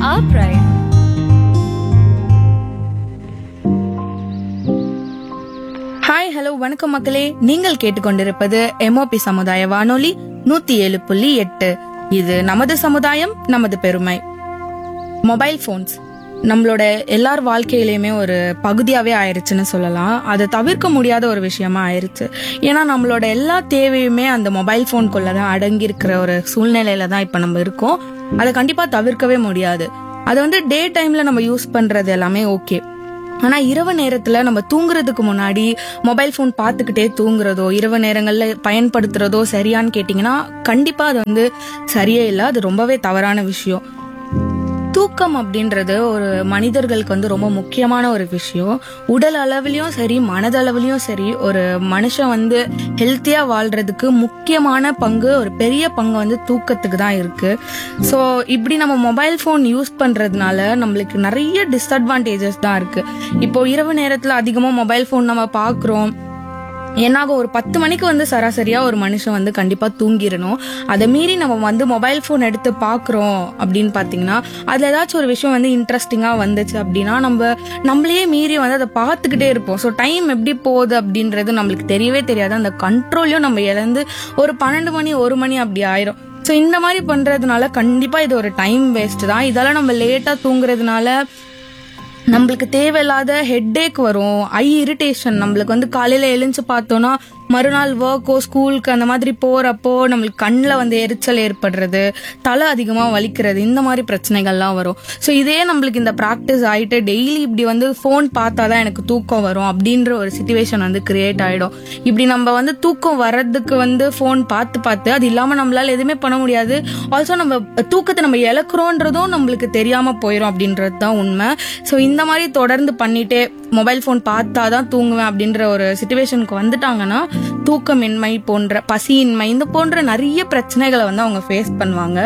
our pride. Hi hello வணக்கம் மக்களே, நீங்கள் கேட்டுக்கொண்டிருப்பது எம்ஓபி சமுதாய வானொலி 107.8. இது நமது சமுதாயம், நமது பெருமை. மொபைல் போன்ஸ் நம்மளோட எல்லார் வாழ்க்கையிலயுமே ஒரு பகுதியாவே ஆயிருச்சுன்னு சொல்லலாம். அதை தவிர்க்க முடியாத ஒரு விஷயமா ஆயிருச்சு. ஏன்னா நம்மளோட எல்லா தேவையுமே அந்த மொபைல் போனுக்குள்ளதான் அடங்கி இருக்கிற ஒரு சூழ்நிலையில தான் இப்ப நம்ம இருக்கோம். அதை கண்டிப்பா தவிர்க்கவே முடியாது. அதை டே டைம்ல நம்ம யூஸ் பண்றது எல்லாமே ஓகே. ஆனா இரவு நேரத்துல நம்ம தூங்குறதுக்கு முன்னாடி மொபைல் போன் பார்த்துக்கிட்டே தூங்குறதோ, இரவு நேரங்கள்ல பயன்படுத்துறதோ சரியான்னு கேட்டீங்கன்னா கண்டிப்பா அது சரியே இல்லை. அது ரொம்பவே தவறான விஷயம். தூக்கம் அப்படின்றது ஒரு மனிதர்களுக்கு ரொம்ப முக்கியமான ஒரு விஷயம். உடல் அளவுலயும் சரி, மனதளவுலயும் சரி, ஒரு மனுஷன் ஹெல்த்தியா வாழ்றதுக்கு முக்கியமான பங்கு, ஒரு பெரிய பங்கு தூக்கத்துக்கு தான் இருக்கு. ஸோ இப்படி நம்ம மொபைல் போன் யூஸ் பண்றதுனால நம்மளுக்கு நிறைய டிஸ்அட்வான்டேஜஸ் தான் இருக்கு. இப்போ இரவு நேரத்துல அதிகமா மொபைல் போன் நம்ம பாக்குறோம். என்னாகும், ஒரு 10 மணிக்கு சராசரியா ஒரு மனுஷன் கண்டிப்பா தூங்கிடணும். அதை மீறி நம்ம மொபைல் போன் எடுத்து பாக்குறோம் அப்படின்னு பாத்தீங்கன்னா அதுல ஏதாச்சும் ஒரு விஷயம் இன்ட்ரெஸ்டிங்கா வந்துச்சு அப்படின்னா நம்மளையே மீறி அதை பார்த்துக்கிட்டே இருப்போம். ஸோ டைம் எப்படி போகுது அப்படின்றது நம்மளுக்கு தெரியவே தெரியாது. அந்த கண்ட்ரோலையும் நம்ம இழந்து ஒரு 12 மணி 1 மணி அப்படி ஆயிரும். ஸோ இந்த மாதிரி பண்றதுனால கண்டிப்பா இது ஒரு டைம் வேஸ்ட் தான். இதெல்லாம் நம்ம லேட்டா தூங்குறதுனால நம்மளுக்கு தேவையில்லாத ஹெட்டேக் வரும், ஐ இரிட்டேஷன். நம்மளுக்கு காலையில எழுந்து பார்த்தோம்னா மறுநாள் ஒர்க்கோ ஸ்கூலுக்கு அந்த மாதிரி போறப்போ நம்மளுக்கு கண்ணில் எரிச்சல் ஏற்படுறது, தலை அதிகமாக வலிக்கிறது, இந்த மாதிரி பிரச்சனைகள்லாம் வரும். ஸோ இதே நம்மளுக்கு இந்த ப்ராக்டிஸ் ஆகிட்டு டெய்லி இப்படி ஃபோன் பார்த்தா தான் எனக்கு தூக்கம் வரும் அப்படின்ற ஒரு சிச்சுவேஷன் கிரியேட் ஆகிடும். இப்படி நம்ம தூக்கம் வர்றதுக்கு ஃபோன் பார்த்து அது இல்லாமல் நம்மளால எதுவுமே பண்ண முடியாது. ஆல்சோ நம்ம தூக்கத்தை நம்ம இழக்கிறோன்றதும் நம்மளுக்கு தெரியாமல் போயிடும் அப்படின்றது தான் உண்மை. ஸோ இந்த மாதிரி தொடர்ந்து பண்ணிட்டே மொபைல் போன் பார்த்தாதான் தூங்குவேன் அப்படின்ற ஒரு சிச்சுவேஷனுக்கு வந்துட்டாங்கன்னா தூக்கமின்மை போன்ற, பசியின்மை, இந்த போன்ற நிறைய பிரச்சனைகளை அவங்க ஃபேஸ் பண்ணுவாங்க.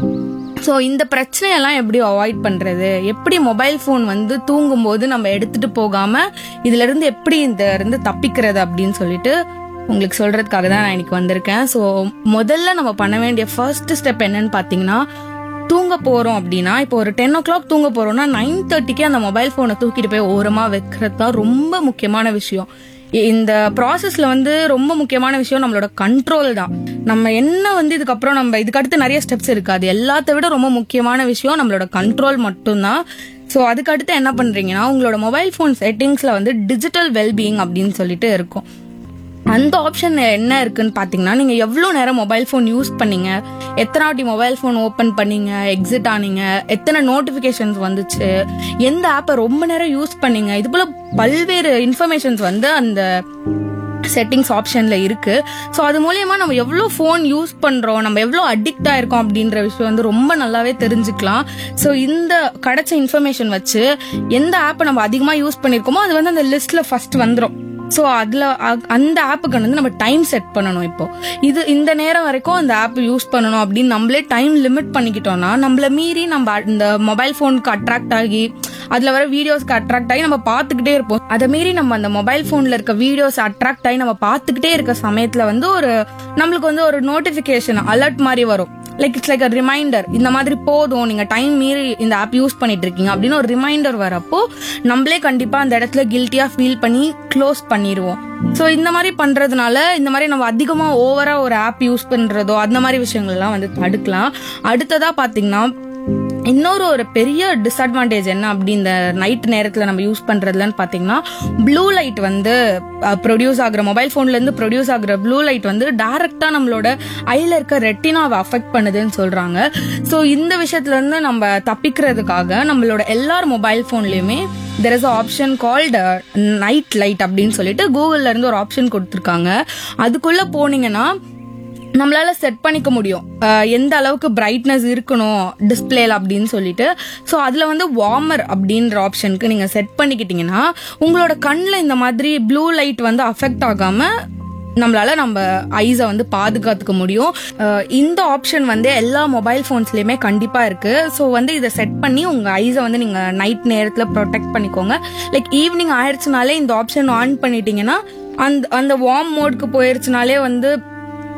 ஸோ இந்த பிரச்சனையெல்லாம் எப்படி அவாய்ட் பண்றது, எப்படி மொபைல் போன் தூங்கும்போது நம்ம எடுத்துட்டு போகாம இதுல இருந்து எப்படி இருந்து தப்பிக்கிறது அப்படின்னு சொல்லிட்டு உங்களுக்கு சொல்றதுக்காக தான் நான் இன்னைக்கு வந்திருக்கேன். ஸோ முதல்ல நம்ம பண்ண வேண்டிய ஃபர்ஸ்ட் ஸ்டெப் என்னன்னு பாத்தீங்கன்னா, தூங்க போறோம் அப்படின்னா இப்போ ஒரு 10 o'clock தூங்க போறோம்னா 9:30 அந்த மொபைல் போனை தூக்கிட்டு போய் ஓரமா வைக்கிறது தான் ரொம்ப முக்கியமான விஷயம். இந்த ப்ராசஸ்ல ரொம்ப முக்கியமான விஷயம் நம்மளோட கண்ட்ரோல் தான். நம்ம என்ன இதுக்கப்புறம் நம்ம இதுக்கு அடுத்து நிறைய ஸ்டெப்ஸ் இருக்கு. அது எல்லாத்த விட ரொம்ப முக்கியமான விஷயம் நம்மளோட கண்ட்ரோல் மட்டும்தான். ஸோ அதுக்கு அடுத்து என்ன பண்றீங்கன்னா, உங்களோட மொபைல் போன் செட்டிங்ஸ்ல டிஜிட்டல் வெல்பீயிங் அப்படின்னு சொல்லிட்டு இருக்கும். அந்த ஆப்ஷன் என்ன இருக்குன்னு பாத்தீங்கன்னா, நீங்க எவ்வளவு நேரம் மொபைல் போன் யூஸ் பண்ணீங்க, எத்தனை வாட்டி மொபைல் போன் ஓபன் பண்ணீங்க, எக்ஸிட் ஆனீங்க, எத்தனை நோட்டிபிகேஷன்ஸ் வந்துச்சு, எந்த ஆப்பை ரொம்ப நேரம் யூஸ் பண்ணீங்க, இது போல பல்வேறு இன்ஃபர்மேஷன்ஸ் அந்த செட்டிங்ஸ் ஆப்ஷன்ல இருக்கு. ஸோ அது மூலியமா நம்ம எவ்வளவு போன் யூஸ் பண்றோம், நம்ம எவ்வளவு அடிக்ட் ஆயிருக்கோம் அப்படின்ற விஷயம் ரொம்ப நல்லாவே தெரிஞ்சுக்கலாம். ஸோ இந்த கிடைச்ச இன்ஃபர்மேஷன் வச்சு எந்த ஆப்பை நம்ம அதிகமா யூஸ் பண்ணிருக்கோமோ அது அந்த லிஸ்ட்ல ஃபர்ஸ்ட் வந்துடும். ஸோ அதுல அந்த ஆப்புக்கு நம்ம டைம் செட் பண்ணணும். இப்போ இந்த நேரம் வரைக்கும் அந்த ஆப் யூஸ் பண்ணணும் அப்படின்னு நம்மளே டைம் லிமிட் பண்ணிக்கிட்டோம்னா நம்மள மீறி நம்ம இந்த மொபைல் போனுக்கு அட்ராக்ட் ஆகி அதுல வர வீடியோஸ்க்கு அட்ராக்ட் ஆகி நம்ம பார்த்துக்கிட்டே இருப்போம். அதை மீறி நம்ம அந்த மொபைல் போன்ல இருக்க வீடியோஸ் அட்ராக்ட் ஆகி நம்ம பார்த்துக்கிட்டே இருக்க சமயத்துல ஒரு நம்மளுக்கு ஒரு நோட்டிபிகேஷன் அலர்ட் மாதிரி வரும். It's like a reminder. இந்த மாதிரி போதும், நீங்க டைம் மீறி இந்த ஆப் யூஸ் பண்ணிட்டு இருக்கீங்க அப்படின்னு ஒரு ரிமைண்டர் வரப்போ நம்மளே கண்டிப்பா அந்த இடத்துல கில்ட்டியா ஃபீல் பண்ணி க்ளோஸ் பண்ணிடுவோம். ஸோ இந்த மாதிரி பண்றதுனால இந்த மாதிரி நம்ம அதிகமா ஓவரா ஒரு ஆப் யூஸ் பண்றதோ அந்த மாதிரி விஷயங்கள் எல்லாம் தடுக்கலாம். அடுத்ததா பாத்தீங்கன்னா, இன்னொரு ஒரு பெரிய டிஸ்அட்வான்டேஜ் என்ன அப்படி இந்த நைட் நேரத்துல நம்ம யூஸ் பண்றதுலன்னு பாத்தீங்கன்னா, ப்ளூ லைட் ப்ரொடியூஸ் ஆகுற மொபைல் போன்ல இருந்து ப்ரொடியூஸ் ஆகுற ப்ளூ லைட் டைரக்டா நம்மளோட ஐல இருக்க ரெட்டினாவை அஃபெக்ட் பண்ணுதுன்னு சொல்றாங்க. ஸோ இந்த விஷயத்துல இருந்து நம்ம தப்பிக்கிறதுக்காக நம்மளோட எல்லார் mobile போன்லயுமே there is an option called night light அப்படின்னு சொல்லிட்டு கூகுள்ல இருந்து ஒரு ஆப்ஷன் கொடுத்துருக்காங்க. அதுக்குள்ள போனீங்கன்னா நம்மளால செட் பண்ணிக்க முடியும் எந்த அளவுக்கு பிரைட்னஸ் இருக்கணும் டிஸ்பிளேல அப்படின்னு சொல்லிட்டு. ஸோ அதுல வார்மர் அப்படின்ற ஆப்ஷனுக்கு நீங்க செட் பண்ணிக்கிட்டீங்கன்னா உங்களோட கண்ணில் இந்த மாதிரி ப்ளூ லைட் அஃபெக்ட் ஆகாம நம்மளால நம்ம ஐஸை பாதுகாத்துக்க முடியும். இந்த ஆப்ஷன் எல்லா மொபைல் போன்ஸ்லயுமே கண்டிப்பா இருக்கு. ஸோ இதை செட் பண்ணி உங்க ஐஸை நீங்க நைட் நேரத்துல ப்ரொடெக்ட் பண்ணிக்கோங்க. லைக் ஈவினிங் ஆயிடுச்சுனாலே இந்த ஆப்ஷன் ஆன் பண்ணிட்டீங்கன்னா அந்த வார்ம் மோட்க்கு போயிருச்சுனாலே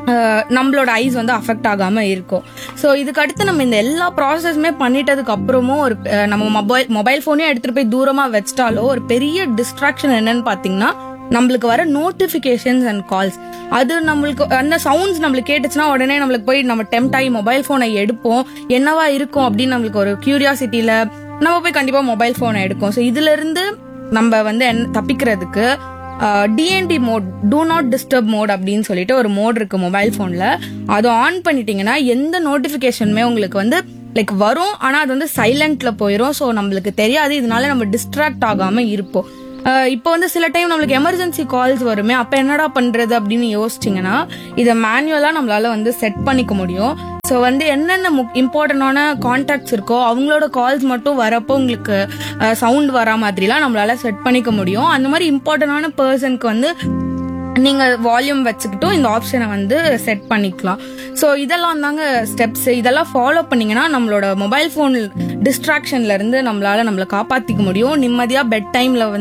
நம்மளோட ஐஸ் வந்து அஃபெக்ட் ஆகாம இருக்கும். ஸோ இதுக்கு அடுத்து நம்ம இந்த எல்லா ப்ராசஸுமே பண்ணிட்டதுக்கு அப்புறமும் ஒரு நம்ம மொபைல் போனே எடுத்துட்டு போய் தூரமா வச்சிட்டாலோ ஒரு பெரிய டிஸ்ட்ராக்ஷன் என்னன்னு பாத்தீங்கன்னா நம்மளுக்கு வர நோட்டிபிகேஷன்ஸ் அண்ட் கால்ஸ். அது நம்மளுக்கு அந்த சவுண்ட்ஸ் நம்மளுக்கு கேட்டுச்சுன்னா உடனே நம்மளுக்கு போய் நம்ம டெம்ட் ஆகி மொபைல் போனை எடுப்போம். என்னவா இருக்கும் அப்படின்னு நம்மளுக்கு ஒரு கியூரியாசிட்டியில நம்ம போய் கண்டிப்பா மொபைல் போனை எடுக்கும். ஸோ இதுல இருந்து நம்ம வந்து தப்பிக்கிறதுக்கு DND mode, two not disturb mode அப்படின்னு சொல்லிட்டு ஒரு மோட் இருக்கு மொபைல் போன்ல. அதை ஆன் பண்ணிட்டீங்கன்னா எந்த நோட்டிபிகேஷனுமே உங்களுக்கு வந்து லைக் வரும், ஆனா அது வந்து சைலண்ட்ல போயிடும். ஸோ நம்மளுக்கு தெரியாது, இதனால நம்ம டிஸ்ட்ராக்ட் ஆகாம இருப்போம். இப்போ வந்து சில டைம் நம்மளுக்கு எமர்ஜென்சி கால்ஸ் வருமே, அப்ப என்னடா பண்றது அப்படின்னு யோசிச்சிங்கன்னா இதை மேனுவலா நம்மளால வந்து செட் பண்ணிக்க முடியும். ஸோ வந்து என்னென்ன இம்பார்ட்டன்டான கான்டாக்ட்ஸ் இருக்கோ அவங்களோட கால்ஸ் மட்டும் வரப்போ உங்களுக்கு சவுண்ட் வரா மாதிரிலாம் நம்மளால செட் பண்ணிக்க முடியும். அந்த மாதிரி இம்பார்ட்டன்டான பர்சனுக்கு வந்து நீங்க வால்யூம் வச்சுக்கிட்டும் இந்த ஆப்ஷனை வந்து செட் பண்ணிக்கலாம். ஸோ இதெல்லாம் தாங்க ஸ்டெப்ஸ். இதெல்லாம் ஃபாலோ பண்ணீங்கன்னா நம்மளோட மொபைல் போன் டிஸ்ட்ராக்ஷன்ல இருந்து நம்மளை காப்பாத்திக்க முடியும். நிம்மதியா பெட்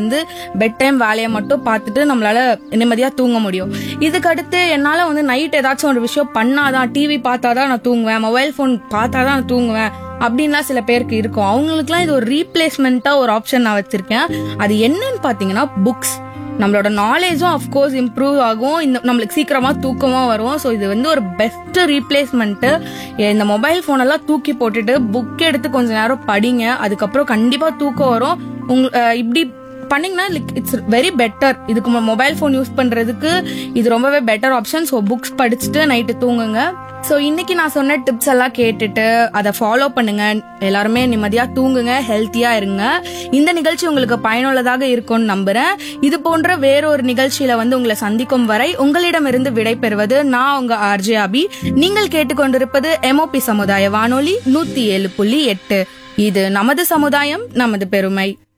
டைம் வேலையை மட்டும் பார்த்துட்டு நம்மளால நிம்மதியா தூங்க முடியும். இதுக்கு அடுத்து என்னால வந்து நைட் ஏதாச்சும் ஒரு விஷயம் பண்ணாதான், டிவி பார்த்தாதான் நான் தூங்குவேன், மொபைல் போன் பார்த்தாதான் நான் தூங்குவேன் அப்படின்லாம் சில பேருக்கு இருக்கும். அவங்களுக்குலாம் இது ஒரு ரீப்ளேஸ்மெண்டா ஒரு ஆப்ஷன் நான் வச்சிருக்கேன். அது என்னன்னு பாத்தீங்கன்னா புக்ஸ். நம்மளோட நாலேஜும் அஃப்கோர்ஸ் இம்ப்ரூவ் ஆகும், நம்மளுக்கு சீக்கிரமா தூக்கமா வரும். ஸோ இது வந்து ஒரு பெஸ்ட் ரீப்ளேஸ்மெண்ட். இந்த மொபைல் போன் எல்லாம் தூக்கி போட்டுட்டு புக் எடுத்து கொஞ்ச நேரம் படிங்க, அதுக்கப்புறம் கண்டிப்பா தூக்கம் வரும். இப்படி பண்ணீங்கன்னா இட்ஸ் வெரி பெட்டர். இதுக்கு மொபைல் போன் யூஸ் பண்றதுக்கு இது ரொம்பவே பெட்டர் ஆப்ஷன். ஸோ புக்ஸ் படிச்சுட்டு நைட்டு தூங்குங்க. ஸோ இன்னைக்கு நான் சொன்ன டிப்ஸ் எல்லாம் கேட்டுட்டு அதை ஃபாலோ பண்ணுங்க. எல்லாருமே நிம்மதியா தூங்குங்க, ஹெல்த்தியா இருங்க. இந்த நிகழ்ச்சி உங்களுக்கு பயனுள்ளதாக இருக்கும்னு நம்புறேன். இது போன்ற வேறொரு நிகழ்ச்சியில வந்து உங்களை சந்திக்கும் வரை உங்களிடமிருந்து விடை பெறுவது நான் உங்க ஆர்ஜே அபி. நீங்கள் கேட்டுக்கொண்டிருப்பது எம்ஓபி சமுதாய வானொலி 107.8. இது நமது சமுதாயம், நமது பெருமை.